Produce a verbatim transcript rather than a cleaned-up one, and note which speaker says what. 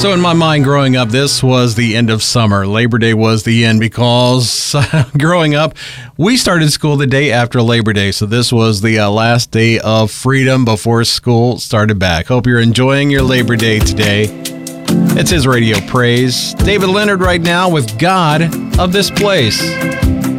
Speaker 1: So in my mind growing up, this was the end of summer. Labor Day was the end because uh, growing up, we started school the day after Labor Day. So this was the uh, last day of freedom before school started back. Hope you're enjoying your Labor Day today. It's his radio praise. David Leonard right now with God of This Place.